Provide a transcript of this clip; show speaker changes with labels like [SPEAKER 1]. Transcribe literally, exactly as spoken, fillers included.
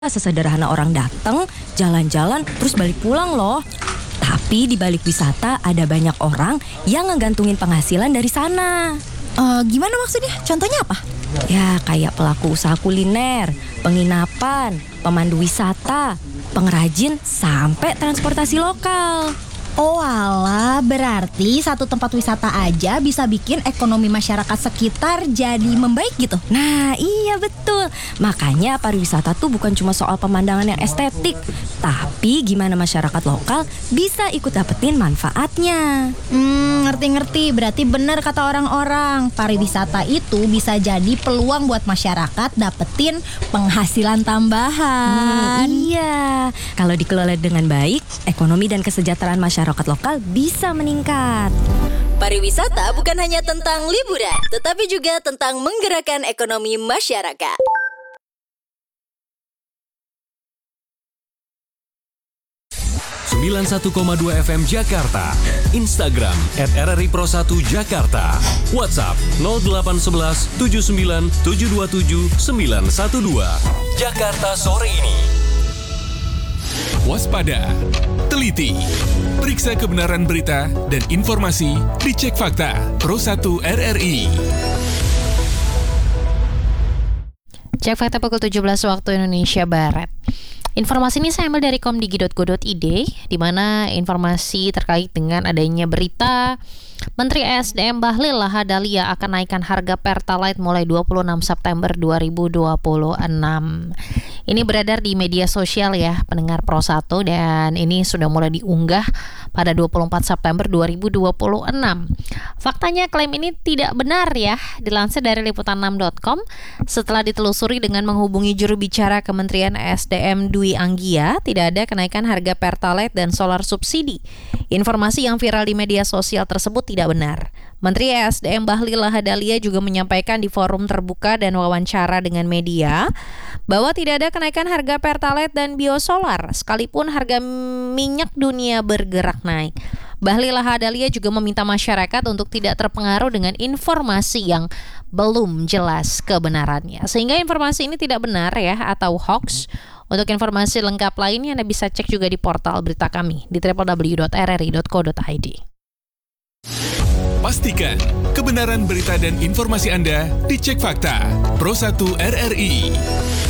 [SPEAKER 1] Sesederhana orang datang, jalan-jalan, terus balik pulang loh. Tapi di balik wisata ada banyak orang yang ngegantungin penghasilan dari sana.
[SPEAKER 2] Uh, gimana maksudnya? Contohnya apa?
[SPEAKER 1] Ya kayak pelaku usaha kuliner, penginapan, pemandu wisata, pengrajin, sampai transportasi lokal.
[SPEAKER 2] Oh alah, berarti satu tempat wisata aja bisa bikin ekonomi masyarakat sekitar jadi membaik gitu?
[SPEAKER 1] Nah iya betul, makanya pariwisata tuh bukan cuma soal pemandangan yang estetik, tapi gimana masyarakat lokal bisa ikut dapetin manfaatnya.
[SPEAKER 2] Hmm, ngerti-ngerti, berarti benar kata orang-orang, pariwisata itu bisa jadi peluang buat masyarakat dapetin penghasilan tambahan.
[SPEAKER 1] Hmm, iya, kalau dikelola dengan baik, ekonomi dan kesejahteraan masyarakat masyarakat lokal bisa meningkat.
[SPEAKER 3] Pariwisata bukan hanya tentang liburan, tetapi juga tentang menggerakkan ekonomi masyarakat.
[SPEAKER 4] sembilan puluh satu koma dua F M Jakarta, Instagram at R R I Pro satu Jakarta, WhatsApp nol delapan satu satu tujuh sembilan tujuh dua tujuh sembilan satu dua. Jakarta sore ini.
[SPEAKER 5] Waspada, teliti, periksa kebenaran berita dan informasi, dicek fakta. Pro satu R R I.
[SPEAKER 6] Cek fakta pukul tujuh belas waktu Indonesia Barat. Informasi ini saya ambil dari komdigi titik go titik id, di mana informasi terkait dengan adanya berita Menteri S D M Bahlil Lahadalia akan naikkan harga Pertalite mulai dua puluh enam September dua ribu dua puluh enam. Ini beredar di media sosial ya, pendengar Pro satu, dan ini sudah mulai diunggah pada dua puluh empat September dua ribu dua puluh enam. Faktanya klaim ini tidak benar ya, dilansir dari liputan enam titik com. Setelah ditelusuri dengan menghubungi juru bicara Kementerian S D M Dwi Anggia, tidak ada kenaikan harga Pertalite dan solar subsidi. Informasi yang viral di media sosial tersebut tidak benar. Menteri S D M Bahlil Lahadalia juga menyampaikan di forum terbuka dan wawancara dengan media bahwa tidak ada kenaikan harga Pertalite dan biosolar sekalipun harga minyak dunia bergerak naik. Bahlil Lahadalia juga meminta masyarakat untuk tidak terpengaruh dengan informasi yang belum jelas kebenarannya. Sehingga informasi ini tidak benar ya, atau hoax. Untuk informasi lengkap lainnya Anda bisa cek juga di portal berita kami di w w w titik r r i titik co titik i d.
[SPEAKER 5] Pastikan kebenaran berita dan informasi Anda dicek fakta. Pro satu R R I.